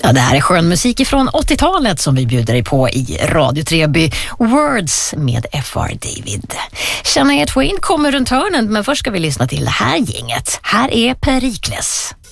Ja, det här är skön musik ifrån 80-talet som vi bjuder dig på i Radio Treby. Words med F.R. David. Shania Twain kommer runt hörnet, men först ska vi lyssna till det här gänget. Här är Perikles.